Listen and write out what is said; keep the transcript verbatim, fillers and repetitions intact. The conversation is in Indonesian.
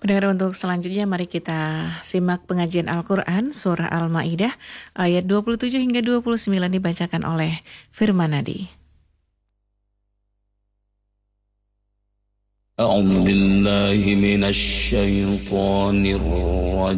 Pendengar, untuk selanjutnya mari kita simak pengajian Al-Quran Surah Al-Ma'idah ayat dua puluh tujuh hingga dua puluh sembilan dibacakan oleh Firmanadi. A'udzu billahi minasy syaithanir rajim.